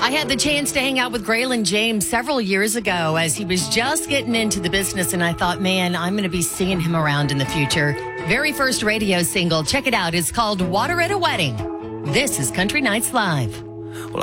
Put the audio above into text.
I had the chance to hang out with Graylin James several years ago as he was just getting into the business, and I thought, man, I'm going to be seeing him around in the future. Very first radio single, check it out. It's called Water at a Wedding. This is Country Nights Live. Well,